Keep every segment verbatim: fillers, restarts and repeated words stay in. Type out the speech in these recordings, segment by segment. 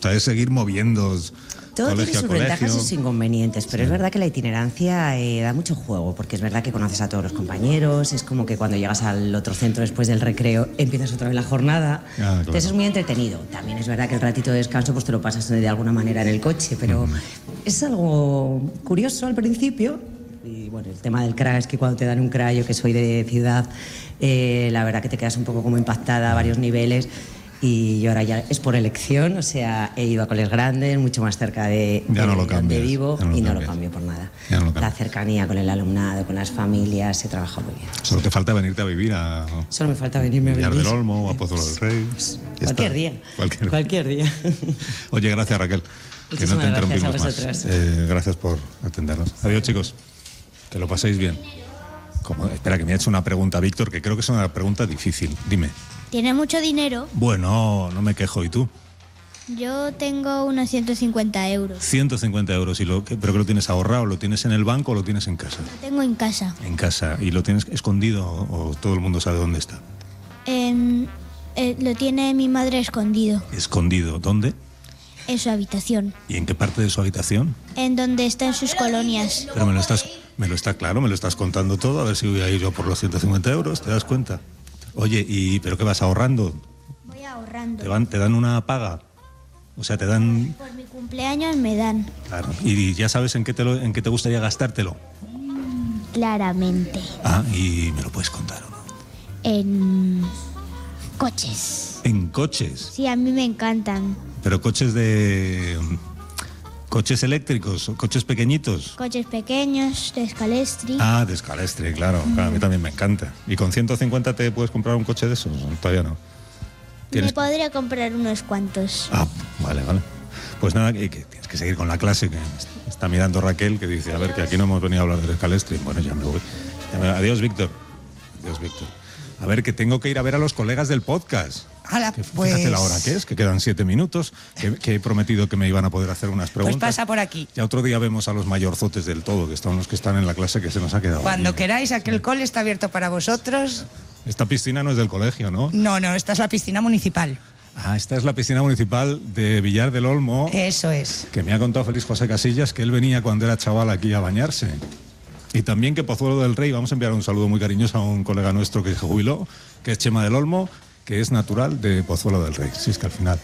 gusta es seguir moviendo. Todo colegio tiene sus a colegio. ventajas y sus inconvenientes, pero sí. Es verdad que la itinerancia eh, da mucho juego, porque es verdad que conoces a todos los compañeros, es como que cuando llegas al otro centro después del recreo empiezas otra vez la jornada, ah, claro. Entonces es muy entretenido. También es verdad que el ratito de descanso pues te lo pasas de alguna manera en el coche, pero uh-huh. Es algo curioso al principio. Y bueno, el tema del crash es que cuando te dan un crash, yo que soy de ciudad, eh, la verdad que te quedas un poco como impactada a varios niveles. Y yo ahora ya es por elección, o sea, he ido a coles grandes, mucho más cerca de, de no donde vivo, no y no lo cambio por nada. No la cercanía con el alumnado, con las familias, se trabaja muy bien. Solo te falta venirte a vivir a... Solo me falta venirme a vivir. Villar del Olmo o a Pozuelo del Rey. Pues, cualquier día. Cualquier, cualquier día. Oye, gracias, Raquel. Que no te interrumpimos más. Eh, gracias por atendernos. Adiós, chicos. Que lo paséis bien. Como, espera, que me ha hecho una pregunta, Víctor, que creo que es una pregunta difícil. Dime. ¿Tiene mucho dinero? Bueno, no me quejo. ¿Y tú? Yo tengo unos ciento cincuenta euros. ciento cincuenta euros. ¿Y lo, ¿Pero que lo tienes ahorrado? ¿Lo tienes en el banco o lo tienes en casa? Lo tengo en casa. En casa. ¿Y lo tienes escondido o, o todo el mundo sabe dónde está? En, eh, lo tiene mi madre escondido. ¿Escondido? ¿Dónde? En su habitación. ¿Y en qué parte de su habitación? En donde están sus colonias. Pero me lo estás, me lo está claro, me lo estás contando todo. A ver si voy a ir yo por los ciento cincuenta euros, ¿te das cuenta? Oye, ¿y pero qué vas ahorrando? Voy ahorrando. ¿Te, van, te dan una paga? O sea, te dan... Por mi cumpleaños me dan. Claro. ¿Y ya sabes en qué te, lo, en qué te gustaría gastártelo? Mm, claramente. Ah, ¿y me lo puedes contar o no? En coches. ¿En coches? Sí, a mí me encantan. ¿Pero coches de... coches eléctricos o coches pequeñitos? Coches pequeños, de Scalestri. Ah, de Scalestri, claro. Mm. claro. A mí también me encanta. ¿Y con ciento cincuenta te puedes comprar un coche de esos? Todavía no. Me podría comprar unos cuantos. Ah, vale, vale. Pues nada, que, que tienes que seguir con la clase, que está mirando Raquel, que dice, a ver, que aquí no hemos venido a hablar de Scalestri. Bueno, ya me voy. Ya me... Adiós, Víctor. Adiós, Víctor. A ver, que tengo que ir a ver a los colegas del podcast. Hala, que, pues... Fíjate la hora que es, que quedan siete minutos, que, que he prometido que me iban a poder hacer unas preguntas. Pues pasa por aquí. Ya otro día vemos a los mayorzotes del todo, que son los que están en la clase, que se nos ha quedado. Cuando bien. queráis, aquel cole está abierto para vosotros. Esta piscina no es del colegio, ¿no? No, no, esta es la piscina municipal. Ah, esta es la piscina municipal de Villar del Olmo. Eso es. Que me ha contado Félix José Casillas que él venía cuando era chaval aquí a bañarse. Y también que Pozuelo del Rey, vamos a enviar un saludo muy cariñoso a un colega nuestro que se jubiló, que es Chema del Olmo, que es natural de Pozuelo del Rey. Sí, es que al final...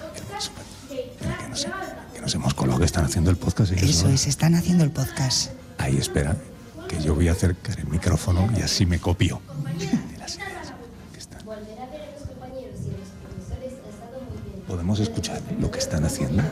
Que nos, que nos hemos colado, que están haciendo el podcast. Eso es, están haciendo el podcast. Ahí, espera, que yo voy a acercar el micrófono y así me copio de las ideas que están. ¿Podemos escuchar lo que están haciendo?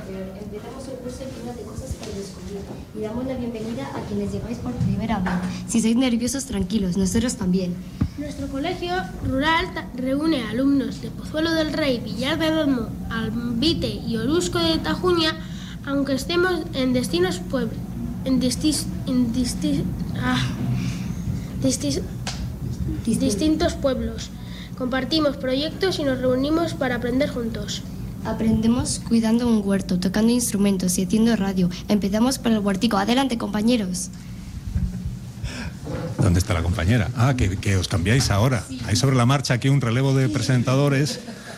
Y damos la bienvenida a quienes llegáis por primera vez. Si sois nerviosos, tranquilos, nosotros también. Nuestro colegio rural reúne a alumnos de Pozuelo del Rey, Villar del Olmo, Albite y Orusco de Tajuña, aunque estemos en destinos pueblos, en, distis, en distis, ah, distis, distintos pueblos. Compartimos proyectos y nos reunimos para aprender juntos. Aprendemos cuidando un huerto, tocando instrumentos y haciendo radio. Empezamos por el huertico. Adelante, compañeros. ¿Dónde está la compañera? Ah, que, que os cambiáis ahora. Sí. Hay sobre la marcha aquí un relevo de presentadores.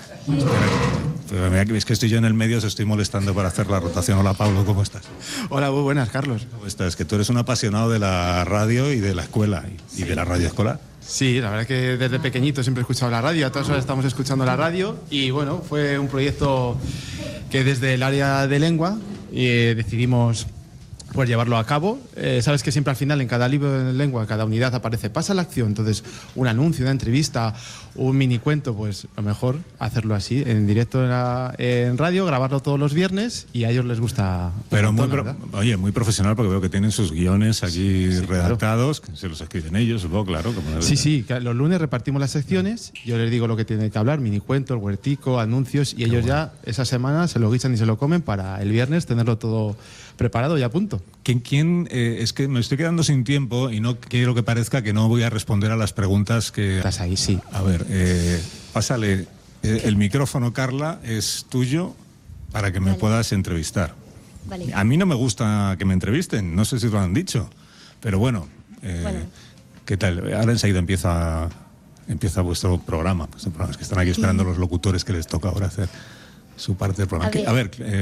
Es que estoy yo en el medio, os estoy molestando para hacer la rotación. Hola, Pablo, ¿cómo estás? Hola, muy buenas, Carlos. ¿Cómo estás? Que tú eres un apasionado de la radio y de la escuela y, sí. y de la radio escolar. Sí, la verdad es que desde pequeñito siempre he escuchado la radio, a todas horas estamos escuchando la radio y bueno, fue un proyecto que desde el área de lengua eh, decidimos pues llevarlo a cabo. Eh, sabes que siempre al final en cada libro de lengua, en cada unidad aparece pasa la acción, entonces un anuncio, una entrevista, un mini cuento, pues lo mejor hacerlo así, en directo en, la, en radio, grabarlo todos los viernes y a ellos les gusta. Pero muy, pro, oye, muy profesional porque veo que tienen sus guiones aquí sí, redactados, claro. Que se los escriben ellos, supongo, claro. Como sí, sí, los lunes repartimos las secciones, yo les digo lo que tienen que hablar, mini cuento, el huertico, anuncios y Qué ellos bueno. Ya esa semana se lo guisan y se lo comen para el viernes tenerlo todo preparado y a punto. ¿Quién, quién eh, es que me estoy quedando sin tiempo y no quiero que parezca que no voy a responder a las preguntas que... Estás ahí, sí. A ver, eh, pásale eh, el micrófono, Carla, es tuyo para que me vale. puedas entrevistar. Vale. A mí no me gusta que me entrevisten, no sé si lo han dicho, pero bueno, eh, bueno. ¿qué tal? Ahora enseguida empieza, empieza vuestro programa, pues, es que están aquí esperando los locutores que les toca ahora hacer su parte del programa. A ver, a ver eh,